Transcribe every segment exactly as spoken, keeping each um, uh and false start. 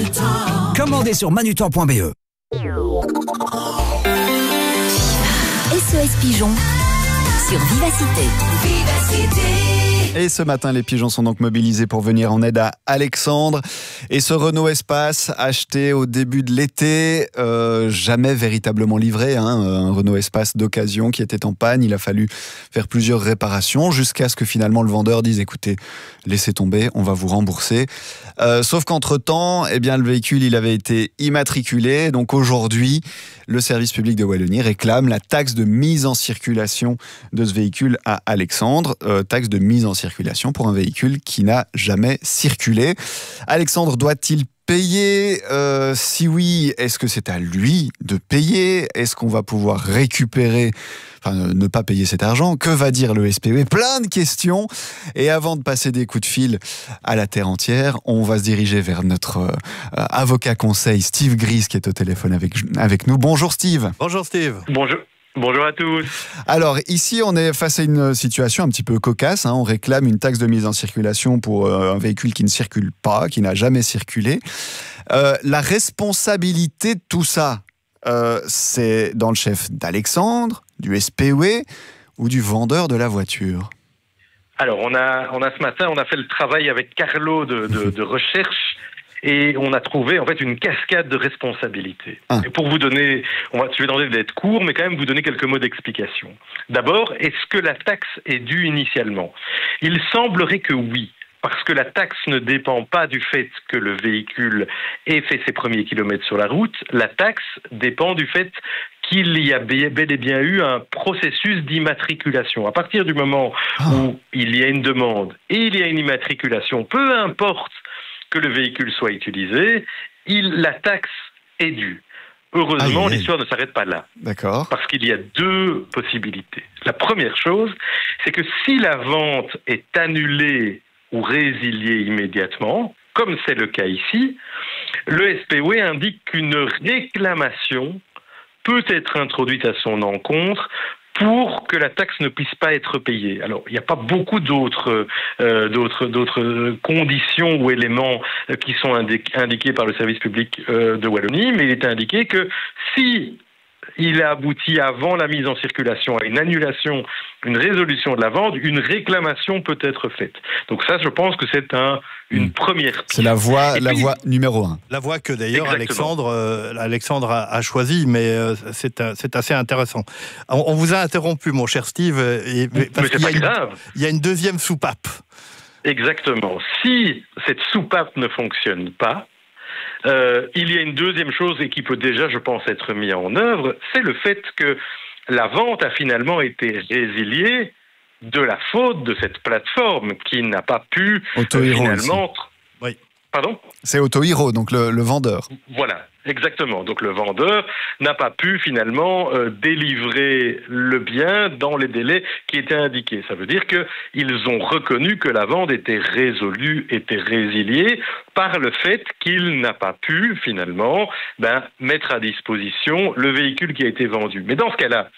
Manutan. Commandez sur manutan point b e. S O S Pigeon sur Vivacité. Vivacité. Et ce matin, les pigeons sont donc mobilisés pour venir en aide à Alexandre. Et ce Renault Espace, acheté au début de l'été, euh, jamais véritablement livré, hein, un Renault Espace d'occasion qui était en panne. Il a fallu faire plusieurs réparations jusqu'à ce que finalement le vendeur dise « Écoutez, laissez tomber, on va vous rembourser ». Euh, sauf qu'entre-temps, eh bien, le véhicule il avait été immatriculé. Donc aujourd'hui, le service public de Wallonie réclame la taxe de mise en circulation de ce véhicule à Alexandre. Euh, taxe de mise en circulation pour un véhicule qui n'a jamais circulé. Alexandre doit-il payer ? euh, Si oui, est-ce que c'est à lui de payer ? Est-ce qu'on va pouvoir récupérer, enfin ne pas payer cet argent ? Que va dire le S P V ? Plein de questions. Et avant de passer des coups de fil à la terre entière, on va se diriger vers notre euh, avocat conseil Steve Gris qui est au téléphone avec, avec nous. Bonjour Steve. Bonjour Steve. Bonjour. Bonjour à tous. Alors ici on est face à une situation un petit peu cocasse, hein. On réclame une taxe de mise en circulation pour euh, un véhicule qui ne circule pas, qui n'a jamais circulé. Euh, la responsabilité de tout ça, euh, c'est dans le chef d'Alexandre, du S P V ou du vendeur de la voiture ? Alors on a, on a ce matin, on a fait le travail avec Carlo de, de, de recherche. Et on a trouvé en fait une cascade de responsabilités. Ah. Et pour vous donner, on va, je vais demander d'être court, mais quand même vous donner quelques mots d'explication. D'abord, est-ce que la taxe est due initialement ? Il semblerait que oui, parce que la taxe ne dépend pas du fait que le véhicule ait fait ses premiers kilomètres sur la route. La taxe dépend du fait qu'il y a bel et bien eu un processus d'immatriculation. À partir du moment ah. où il y a une demande et il y a une immatriculation, peu importe que le véhicule soit utilisé, il, la taxe est due. Heureusement, ah, oui. l'histoire ne s'arrête pas là. D'accord. Parce qu'il y a deux possibilités. La première chose, c'est que si la vente est annulée ou résiliée immédiatement, comme c'est le cas ici, le S P V indique qu'une réclamation peut être introduite à son encontre pour que la taxe ne puisse pas être payée. Alors, il n'y a pas beaucoup d'autres, euh, d'autres, d'autres conditions ou éléments qui sont indiqués, indiqués par le service public euh, de Wallonie, mais il est indiqué que si il a abouti avant la mise en circulation à une annulation, une résolution de la vente, une réclamation peut être faite. Donc ça, je pense que c'est un, une mmh. première piste. C'est la voie, la puis, voie numéro un. La voie que d'ailleurs Alexandre, euh, Alexandre a, a choisie, mais euh, c'est, c'est assez intéressant. On, on vous a interrompu, mon cher Steve, et, mais parce c'est qu'il pas y a grave. Une, il y a une deuxième soupape. Exactement. Si cette soupape ne fonctionne pas, Euh, il y a une deuxième chose et qui peut déjà, je pense, être mise en œuvre, c'est le fait que la vente a finalement été résiliée de la faute de cette plateforme qui n'a pas pu euh, finalement... Oui. Pardon ? C'est Autohero, donc le, le vendeur. Voilà, exactement. Donc le vendeur n'a pas pu finalement euh, délivrer le bien dans les délais qui étaient indiqués. Ça veut dire qu'ils ont reconnu que la vente était résolue, était résiliée par le fait qu'il n'a pas pu finalement ben, mettre à disposition le véhicule qui a été vendu. Mais dans ce cas-là,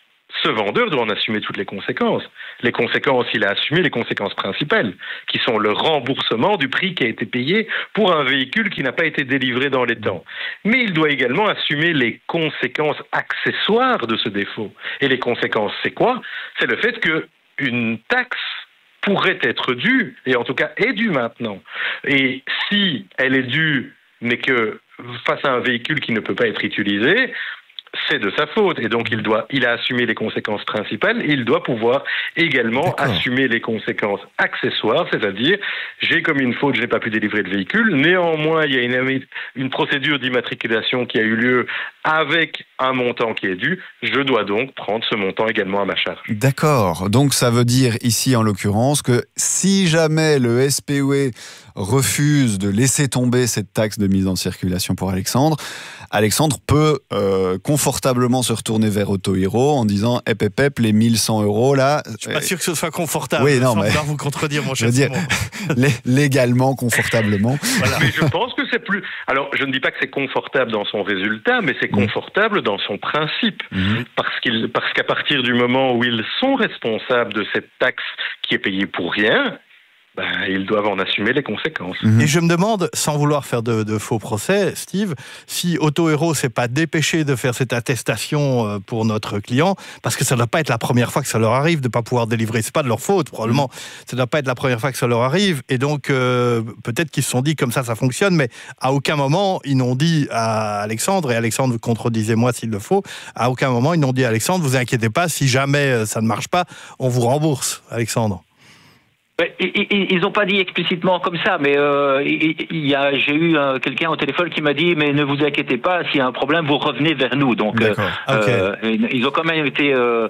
ce vendeur doit en assumer toutes les conséquences. Les conséquences, il a assumé les conséquences principales, qui sont le remboursement du prix qui a été payé pour un véhicule qui n'a pas été délivré dans les temps. Mais il doit également assumer les conséquences accessoires de ce défaut. Et les conséquences, c'est quoi ? C'est le fait qu'une taxe pourrait être due, et en tout cas est due maintenant. Et si elle est due, mais que face à un véhicule qui ne peut pas être utilisé, c'est de sa faute. Et donc, il doit, il a assumé les conséquences principales et il doit pouvoir également D'accord. assumer les conséquences accessoires, c'est-à-dire, j'ai commis une faute, je n'ai pas pu délivrer le véhicule. Néanmoins, il y a une, une procédure d'immatriculation qui a eu lieu avec un montant qui est dû. Je dois donc prendre ce montant également à ma charge. D'accord. Donc, ça veut dire ici, en l'occurrence, que si jamais le S P V refuse de laisser tomber cette taxe de mise en circulation pour Alexandre, Alexandre peut euh, confortablement se retourner vers Autohero en disant hep hep hep, les mille cent euros là. Je suis pas sûr que ce soit confortable. Oui, non, sans mais... vous contredire, mon je cher veux dire, Simon. légalement, confortablement. Voilà. Mais je pense que c'est plus. Alors, je ne dis pas que c'est confortable dans son résultat, mais c'est confortable mmh. dans son principe, mmh. parce qu'il, parce qu'à partir du moment où ils sont responsables de cette taxe qui est payée pour rien. ben, ils doivent en assumer les conséquences. Mmh. Et je me demande, sans vouloir faire de, de faux procès, Steve, si Autohéros s'est pas dépêché de faire cette attestation pour notre client, parce que ça ne doit pas être la première fois que ça leur arrive de ne pas pouvoir délivrer. C'est pas de leur faute, probablement. Mmh. Ça ne doit pas être la première fois que ça leur arrive. Et donc, euh, peut-être qu'ils se sont dit comme ça, ça fonctionne, mais à aucun moment, ils n'ont dit à Alexandre, et Alexandre contredisez-moi s'il le faut, à aucun moment, ils n'ont dit à Alexandre, vous inquiétez pas, si jamais ça ne marche pas, on vous rembourse, Alexandre. Ils n'ont pas dit explicitement comme ça, mais euh, il y a, j'ai eu euh, quelqu'un au téléphone qui m'a dit mais ne vous inquiétez pas, s'il y a un problème, vous revenez vers nous. Donc euh, okay. euh, ils ont quand même été euh,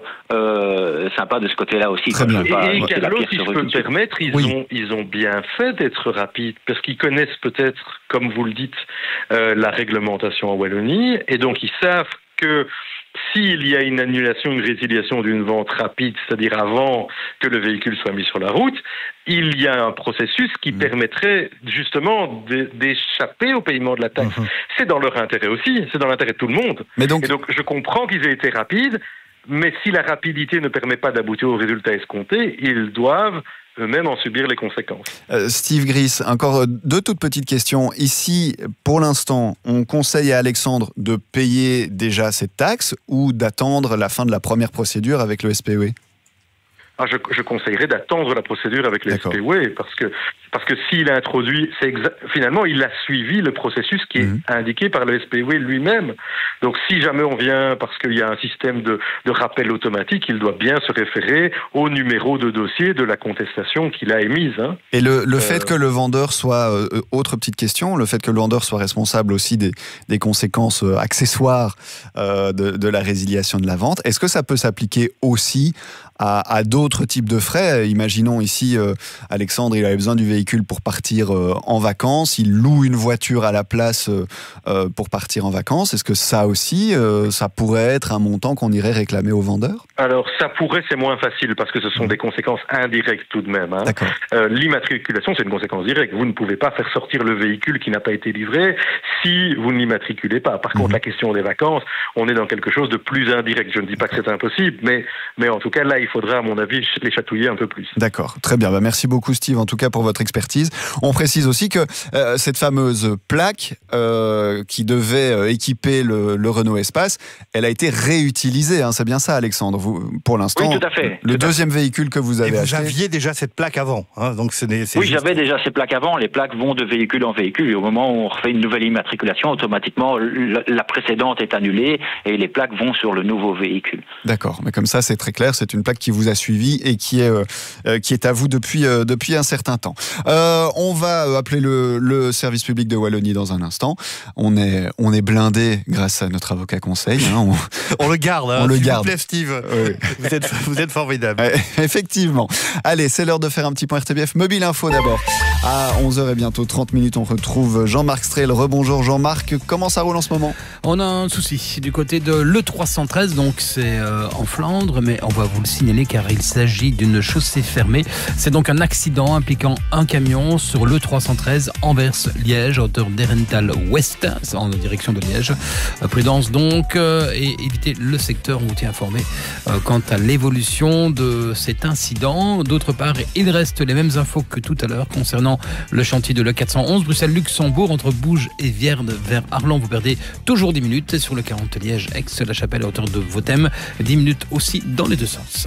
euh, sympas de ce côté-là aussi. Très bien. Et, et Carlos, si je peux me permettre, ils, oui. ont, ils ont bien fait d'être rapides, parce qu'ils connaissent peut-être, comme vous le dites, euh, la réglementation en Wallonie, et donc ils savent que s'il y a une annulation, une résiliation d'une vente rapide, c'est-à-dire avant que le véhicule soit mis sur la route, il y a un processus qui mmh. permettrait justement d'échapper au paiement de la taxe. Mmh. C'est dans leur intérêt aussi, c'est dans l'intérêt de tout le monde. Mais donc... Et donc je comprends qu'ils aient été rapides, mais si la rapidité ne permet pas d'aboutir au résultat escompté, ils doivent eux-mêmes en subir les conséquences. Euh, Steve Griess, encore deux toutes petites questions. Ici, pour l'instant, on conseille à Alexandre de payer déjà cette taxe ou d'attendre la fin de la première procédure avec le S P O E? Ah, je, je conseillerais d'attendre la procédure avec le S P O E, parce que, parce que s'il a introduit, c'est exa- finalement, il a suivi le processus qui est mmh. indiqué par le S P O E lui-même. Donc, si jamais on vient, parce qu'il y a un système de, de rappel automatique, il doit bien se référer au numéro de dossier de la contestation qu'il a émise. Hein. Et le, le euh... fait que le vendeur soit, euh, autre petite question, le fait que le vendeur soit responsable aussi des, des conséquences euh, accessoires euh, de, de la résiliation de la vente, est-ce que ça peut s'appliquer aussi à, à d'autres types de frais? Imaginons ici, euh, Alexandre, il avait besoin du véhicule pour partir euh, en vacances, il loue une voiture à la place euh, euh, pour partir en vacances. Est-ce que ça aussi, euh, ça pourrait être un montant qu'on irait réclamer au vendeur? Alors, ça pourrait, c'est moins facile, parce que ce sont des conséquences indirectes tout de même. Hein. Euh, l'immatriculation, c'est une conséquence directe. Vous ne pouvez pas faire sortir le véhicule qui n'a pas été livré si vous ne l'immatriculez pas. Par mmh. contre, la question des vacances, on est dans quelque chose de plus indirect. Je ne dis pas que c'est impossible, mais, mais en tout cas, là, il faudra, à mon avis, les chatouiller un peu plus. D'accord, très bien. Bah, merci beaucoup, Steve, en tout cas, pour votre expertise. On précise aussi que euh, cette fameuse plaque euh, qui devait euh, équiper le, le Renault Espace, elle a été réutilisée. Hein, c'est bien ça, Alexandre. Vous, pour l'instant, oui, tout à fait. le tout deuxième véhicule que vous avez Et vous acheté. Vous aviez déjà cette plaque avant. Hein, donc c'est, c'est oui, juste... j'avais déjà ces plaques avant. Les plaques vont de véhicule en véhicule. Et au moment où on refait une nouvelle immatriculation, automatiquement, la précédente est annulée et les plaques vont sur le nouveau véhicule. D'accord, mais comme ça, c'est très clair. C'est une plaque qui vous a suivi et qui est, euh, qui est à vous depuis, euh, depuis un certain temps. Euh, on va appeler le, le service public de Wallonie dans un instant. On est, on est blindé grâce à notre avocat conseil. Hein. On, on le garde. Hein, on le s'il garde. vous plaît, Steve. Oui. Vous êtes, vous êtes formidable. Ouais, effectivement. Allez, c'est l'heure de faire un petit point R T B F Mobile Info d'abord. À onze heures et bientôt trente minutes, on retrouve Jean-Marc Strel. Rebonjour Jean-Marc, comment ça roule en ce moment? On a un souci du côté de l'E trois cent treize, donc c'est euh, en Flandre, mais on va vous le signaler car il s'agit d'une chaussée fermée. C'est donc un accident impliquant un camion sur l'E trois cent treize Anvers-Liège, à hauteur d'Erental Ouest, en direction de Liège. Euh, prudence donc, euh, et évitez le secteur, on vous tient informé euh, quant à l'évolution de cet incident. D'autre part, il reste les mêmes infos que tout à l'heure concernant le chantier de l'E quatre cent onze Bruxelles-Luxembourg entre Bouges et Vierne vers Arlon. Vous perdez toujours dix minutes sur le quarante Liège-Aix-la-Chapelle à hauteur de Votem. dix minutes aussi dans les deux sens.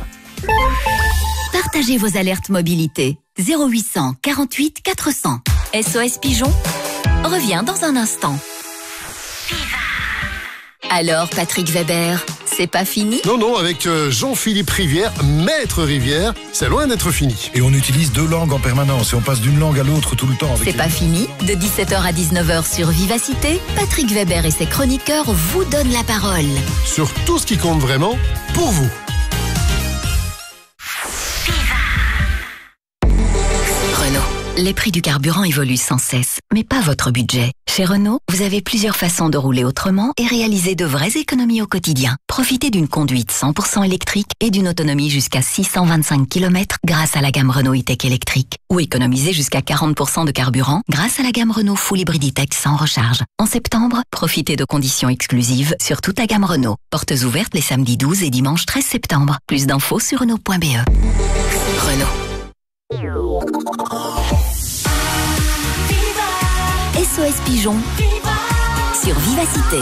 Partagez vos alertes mobilité. zéro huit cent quarante-huit quatre cents. S O S Pigeon revient dans un instant. Alors, Patrick Weber, c'est pas fini? Non, non, avec euh, Jean-Philippe Rivière, maître Rivière, c'est loin d'être fini. Et on utilise deux langues en permanence et on passe d'une langue à l'autre tout le temps. Avec c'est pas fini. De dix-sept heures à dix-neuf heures sur Vivacité, Patrick Weber et ses chroniqueurs vous donnent la parole. Sur tout ce qui compte vraiment, pour vous. Les prix du carburant évoluent sans cesse, mais pas votre budget. Chez Renault, vous avez plusieurs façons de rouler autrement et réaliser de vraies économies au quotidien. Profitez d'une conduite cent pour cent électrique et d'une autonomie jusqu'à six cent vingt-cinq kilomètres grâce à la gamme Renault E-Tech électrique. Ou économisez jusqu'à quarante pour cent de carburant grâce à la gamme Renault Full Hybrid E-Tech sans recharge. En septembre, profitez de conditions exclusives sur toute la gamme Renault. Portes ouvertes les samedis douze et dimanche treize septembre. Plus d'infos sur Renault point B E. Renault. S O S Pigeon sur Vivacité.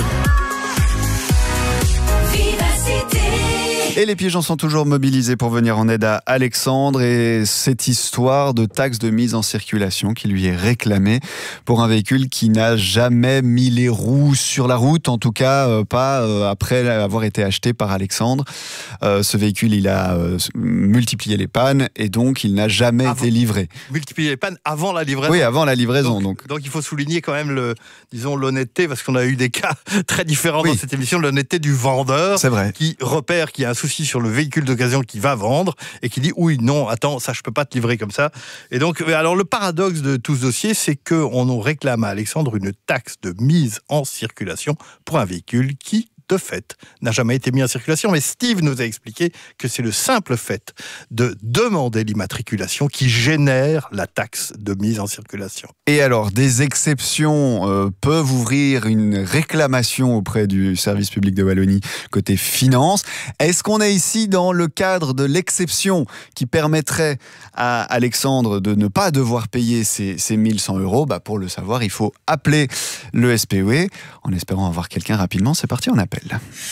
Et les pigeons sont toujours mobilisés pour venir en aide à Alexandre et cette histoire de taxe de mise en circulation qui lui est réclamée pour un véhicule qui n'a jamais mis les roues sur la route, en tout cas euh, pas euh, après avoir été acheté par Alexandre. Euh, ce véhicule, il a euh, multiplié les pannes et donc il n'a jamais avant, été livré. Multiplié les pannes avant la livraison. Oui, avant la livraison. Donc, donc. donc il faut souligner quand même le, disons, l'honnêteté, parce qu'on a eu des cas très différents oui. dans cette émission, l'honnêteté du vendeur. C'est vrai. Qui repère qu'il y a un souci sur le véhicule d'occasion qu'il va vendre et qui dit oui, non, attends, ça je peux pas te livrer comme ça. Et donc, alors le paradoxe de tout ce dossier, c'est qu'on nous réclame à Alexandre une taxe de mise en circulation pour un véhicule qui, de fait, n'a jamais été mis en circulation. Mais Steve nous a expliqué que c'est le simple fait de demander l'immatriculation qui génère la taxe de mise en circulation. Et alors, des exceptions euh, peuvent ouvrir une réclamation auprès du service public de Wallonie côté finance. Est-ce qu'on est ici dans le cadre de l'exception qui permettrait à Alexandre de ne pas devoir payer ses, ses mille cent euros? Bah, pour le savoir, il faut appeler le S P O E en espérant avoir quelqu'un rapidement. C'est parti, on appelle.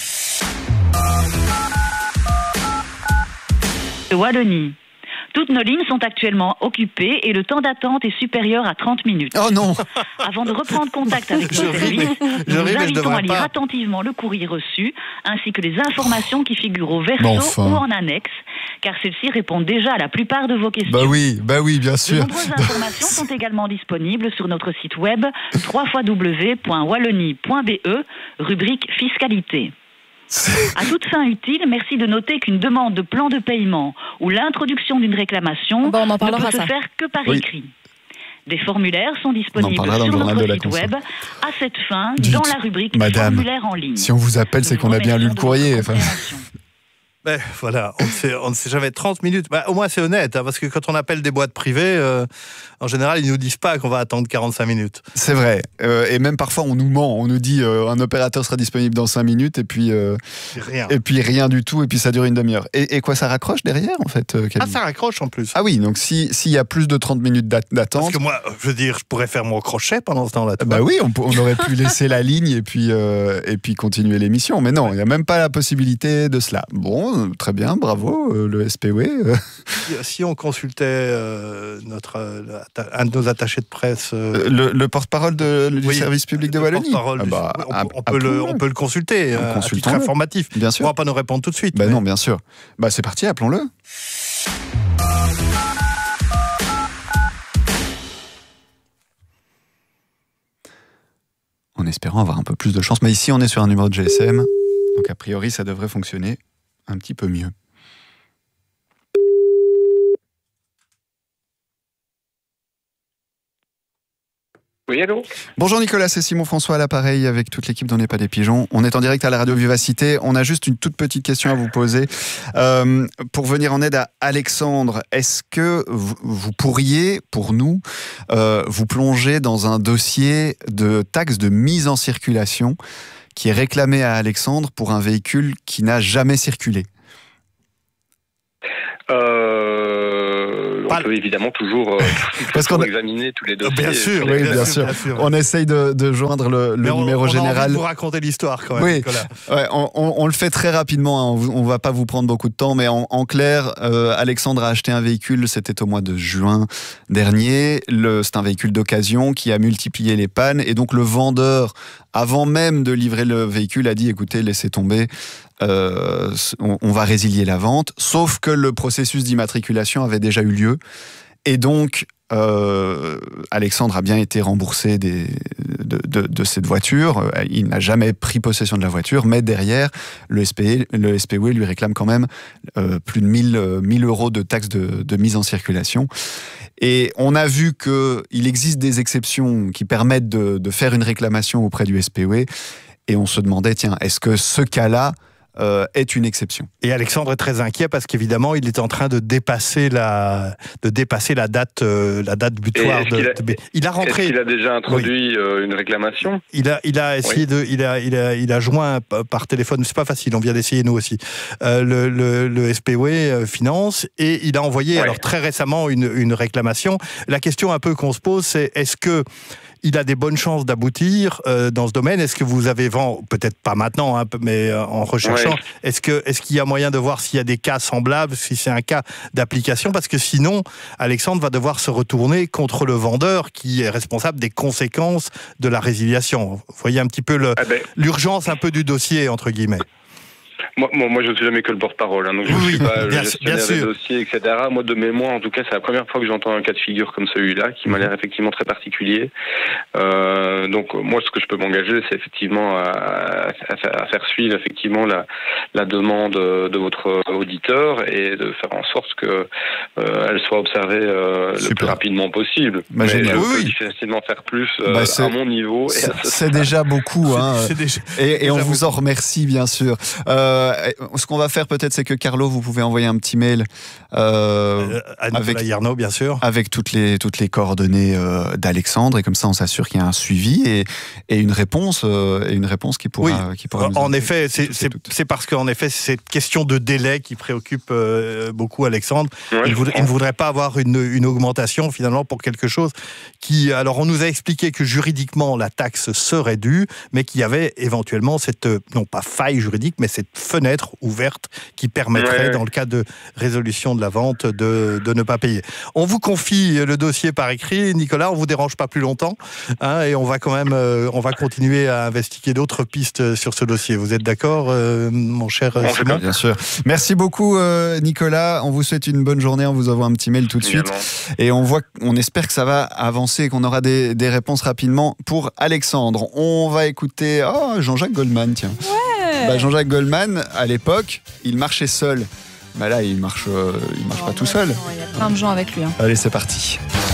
De Wallonie. Toutes nos lignes sont actuellement occupées et le temps d'attente est supérieur à trente minutes. Oh non! Avant de reprendre contact avec nos services, nous vous invitons à lire pas. attentivement le courrier reçu ainsi que les informations qui figurent au verso enfin. ou en annexe, car celles-ci répondent déjà à la plupart de vos questions. Bah oui, bah oui, bien sûr. De nombreuses informations sont également disponibles sur notre site web w w w point wallonie point b e, rubrique fiscalité. À toute fin utile, merci de noter qu'une demande de plan de paiement ou l'introduction d'une réclamation bon, ne peut se faire que par oui. écrit. Des formulaires sont disponibles sur notre site web à cette fin Dites, dans la rubrique Madame, formulaire en ligne. Si on vous appelle, c'est qu'on a bien lu le courrier. Enfin. Ben, voilà, on ne sait, on ne sait jamais trente minutes. Ben, au moins, c'est honnête, hein, parce que quand on appelle des boîtes privées, euh, en général, ils ne nous disent pas qu'on va attendre quarante-cinq minutes. C'est vrai. Euh, et même parfois, on nous ment. On nous dit euh, un opérateur sera disponible dans cinq minutes et puis, euh, rien. et puis rien du tout. Et puis ça dure une demi-heure. Et, et quoi, ça raccroche derrière, en fait euh, Ah, ça raccroche en plus. Ah oui, donc s'il si y a plus de trente minutes d'attente. Parce que moi, je veux dire, je pourrais faire mon crochet pendant ce temps-là. Bah oui, on, on aurait pu laisser la ligne et puis, euh, et puis continuer l'émission. Mais non, il n'y a même pas la possibilité de cela. Bon, très bien, bravo, euh, le S P O E. Si, si on consultait euh, notre, euh, un de nos attachés de presse... Euh, le, le porte-parole de, du oui, service public de Wallonie ah bah, du, on, on, peut le, on peut le consulter, euh, à titre informatif. Bien sûr. On ne va pas nous répondre tout de suite. Bah mais... non, bien sûr. Bah c'est parti, appelons-le. En espérant avoir un peu plus de chance. Mais ici, on est sur un numéro de G S M. Donc a priori, ça devrait fonctionner un petit peu mieux. Oui, allô ? Bonjour Nicolas, c'est Simon François à l'appareil avec toute l'équipe d'On n'est pas des pigeons. On est en direct à la radio Vivacité. On a juste une toute petite question à vous poser. Euh, pour venir en aide à Alexandre, est-ce que vous, vous pourriez, pour nous, euh, vous plonger dans un dossier de taxe de mise en circulation qui est réclamé à Alexandre pour un véhicule qui n'a jamais circulé ? Euh, on peut évidemment toujours, euh, Parce qu'on a... examiner tous les dossiers. Bien sûr, oui, bien, bien, sûr. bien sûr. On essaye de, de joindre le, le on, numéro on général. On a envie de vous raconter l'histoire quand même, oui. Nicolas. Ouais, on, on, on le fait très rapidement, hein. On ne va pas vous prendre beaucoup de temps, mais en, en clair, euh, Alexandre a acheté un véhicule, c'était au mois de juin dernier. Le, c'est un véhicule d'occasion qui a multiplié les pannes et donc le vendeur, avant même de livrer le véhicule, a dit écoutez, laissez tomber. Euh, on, on va résilier la vente, sauf que le processus d'immatriculation avait déjà eu lieu et donc euh, Alexandre a bien été remboursé des, de, de, de cette voiture. Il n'a jamais pris possession de la voiture, mais derrière le S P O E, le S P O E lui réclame quand même euh, plus de mille euros de taxes de, de mise en circulation. Et on a vu qu'il existe des exceptions qui permettent de, de faire une réclamation auprès du S P O E et on se demandait tiens, est-ce que ce cas-là euh, est une exception. Et Alexandre est très inquiet parce qu'évidemment, il est en train de dépasser la, de dépasser la date, euh, la date butoir. De, il, a, de, il a rentré. Est-ce qu'il a déjà introduit oui. euh, une réclamation? Il a, il a essayé oui. de, il a, il a, il a joint par téléphone. C'est pas facile. On vient d'essayer nous aussi euh, le, le, le S P W E Finance et il a envoyé oui. alors très récemment une, une réclamation. La question un peu qu'on se pose, c'est est-ce que il a des bonnes chances d'aboutir euh, dans ce domaine? Est-ce que vous avez vent, peut-être pas maintenant, hein, mais euh, en recherchant, ouais. est-ce que est-ce qu'il y a moyen de voir s'il y a des cas semblables, si c'est un cas d'application? Parce que sinon, Alexandre va devoir se retourner contre le vendeur qui est responsable des conséquences de la résiliation. Vous voyez un petit peu le, ah ben... l'urgence un peu du dossier, entre guillemets. Moi, moi, moi, je ne suis jamais que le porte-parole, hein, donc je ne oui, suis pas le gestionnaire des dossiers, et cetera. Moi, de mémoire, en tout cas, c'est la première fois que j'entends un cas de figure comme celui-là, qui m'a l'air effectivement très particulier. Euh, donc, moi, ce que je peux m'engager, c'est effectivement à, à, à faire suivre effectivement la, la demande de votre auditeur et de faire en sorte que euh, elle soit observée euh, le plus rapidement possible. Bah, Mais génial. je oui, peux difficilement faire plus euh, bah, à mon niveau. C'est, c'est déjà beaucoup, hein. C'est, c'est déjà, et, et déjà on beaucoup. Vous en remercie, bien sûr. Euh, ce qu'on va faire peut-être, c'est que Carlo, vous pouvez envoyer un petit mail euh, à avec Yarno, bien sûr, avec toutes les toutes les coordonnées euh, d'Alexandre, et comme ça, on s'assure qu'il y a un suivi et, et une réponse euh, et une réponse qui pourra. Oui. Qui pourra nous en effet, c'est, c'est, c'est parce qu'en effet, c'est cette question de délai qui préoccupe euh, beaucoup Alexandre. Ouais, il, voudrait, il ne voudrait pas avoir une, une augmentation finalement pour quelque chose qui. Alors, on nous a expliqué que juridiquement la taxe serait due, mais qu'il y avait éventuellement cette non pas faille juridique, mais cette fenêtre ouverte qui permettrait, ouais. dans le cas de résolution de la vente, de, de ne pas payer. On vous confie le dossier par écrit, Nicolas, on ne vous dérange pas plus longtemps, hein, et on va quand même euh, on va continuer à investiguer d'autres pistes sur ce dossier. Vous êtes d'accord, euh, mon cher bon, Simon? Bien sûr. Merci beaucoup, euh, Nicolas. On vous souhaite une bonne journée, on vous envoie un petit mail tout de suite. Et on, voit, on espère que ça va avancer et qu'on aura des, des réponses rapidement pour Alexandre. On va écouter oh, Jean-Jacques Goldman, tiens. Ouais. Bah, Jean-Jacques Goldman, à l'époque, il marchait seul. Bah là, il marche, euh, il marche oh, pas ouais, tout seul. Il y a plein de gens avec lui. Hein. Allez, c'est parti.